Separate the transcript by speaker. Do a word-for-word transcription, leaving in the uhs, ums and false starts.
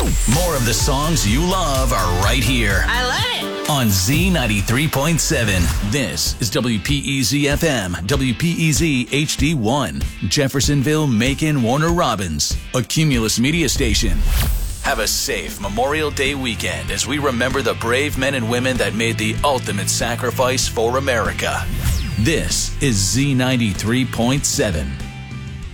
Speaker 1: More of the songs you love are right here.
Speaker 2: I love it.
Speaker 1: On Z ninety-three point seven. This is W P E Z F M, W P E Z H D one, Jeffersonville, Macon, Warner Robins, a Cumulus media station. Have a safe Memorial Day weekend as we remember the brave men and women that made the ultimate sacrifice for America. This is Z ninety-three point seven.